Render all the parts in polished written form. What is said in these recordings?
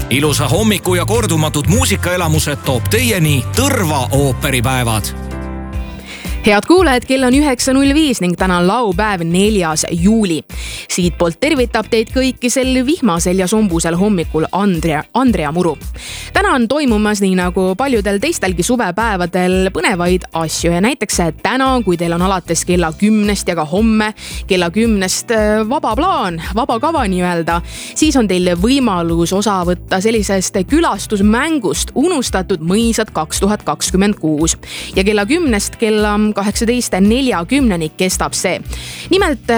Ilusa hommiku ja kordumatud muusikaelamused toob teieni Tõrva ooperipäevad. Head kuulajad, kell on 9.05 ning täna on laupäev 4. juuli. Siitpoolt tervitab teid kõiki sel vihmasel ja sombusel hommikul Andrea Muru. Täna on toimumas nii nagu paljudel teistelgi suvepäevadel põnevaid asju ja näiteks täna, kui teil on alates kella 10 ja ka homme kella 10 vaba plaan, vaba kava nii-öelda, siis on teil võimalus osa võtta sellisest külastusmängust Unustatud mõisad 2026 ja kella 10 kella 18.40 kestab see. Nimelt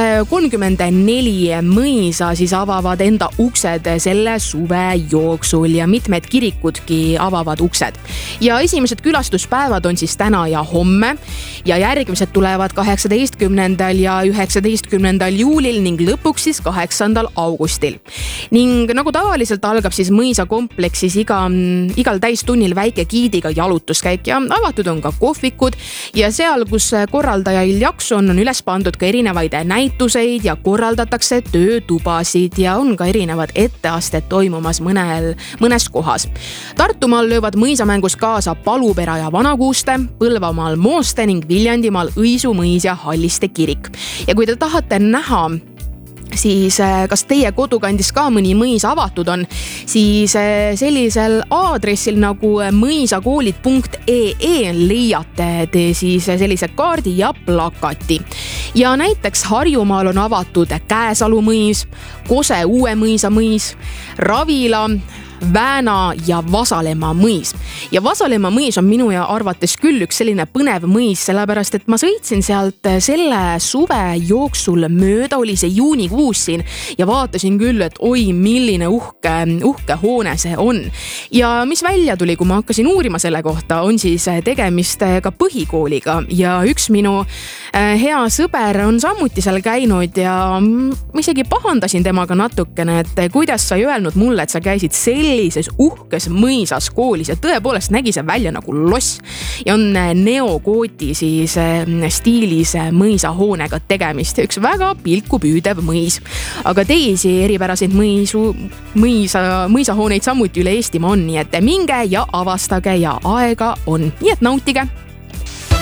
34 mõisa siis avavad enda uksed selle suve jooksul ja mitmed kirikudki avavad uksed. Ja esimesed külastuspäevad on siis täna ja homme ja järgmised tulevad 18. ja 19. juulil ning lõpuks siis 8. augustil. Ning nagu tavaliselt algab siis mõisa kompleksis igal täistunnil väike giidiga jalutuskäik ja avatud on ka kohvikud ja seal, kus korraldajail jaksu on üles pandud ka erinevaid näituseid ja korraldatakse töötubasid ja on ka erinevad etteasted toimumas mõnes kohas. Tartumaal löövad mõisamängus kaasa Palupera ja Vanakuuste, Põlvamaal Mooste ning Viljandimaal Õisu mõis ja Halliste kirik. Ja kui te tahate näha, siis kas teie kodukandis ka mõni mõis avatud on, siis sellisel aadressil nagu mõisakoolid.ee leiate te siis sellise kaardi ja plakati. Ja näiteks Harjumaal on avatud Käesalu mõis, Kose Uue mõisa mõis, Ravila, Vääna ja Vasalemma mõis. Ja Vasalemma mõis on minu arvates küll üks selline põnev mõis, sellepärast et ma sõitsin sealt selle suve jooksul mööda, oli see juunikuus siin ja vaatasin küll, et oi, milline uhke hoone see on. Ja mis välja tuli, kui ma hakkasin uurima selle kohta, on siis tegemist ka põhikooliga ja üks minu hea sõber on samuti seal käinud ja ma isegi pahandasin temaga natukene, et kuidas sa ei öelnud mulle, et sa käisid sellises uhkes mõisas koolis ja tõepoolest nägi see välja nagu loss ja on neogooti siis stiilis mõisahoonega tegemist ja üks väga pilku püüdev mõis. Aga teisi eripäraseid mõisahooneid samuti üle Eestimaa on, nii et minge ja avastage ja aega on, nii et nautige!